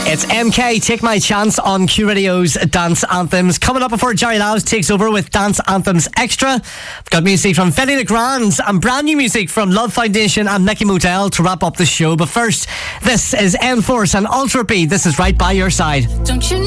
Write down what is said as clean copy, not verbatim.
It's MK, Take My Chance on Q Radio's Dance Anthems. Coming up before Jerry Laws takes over with Dance Anthems Extra. I've got music from Fetty LeGrand and brand new music from Love Foundation and Mickey Motel to wrap up the show. But first, this is Enforce and Ultra B. This is Right By Your Side. Don't you know?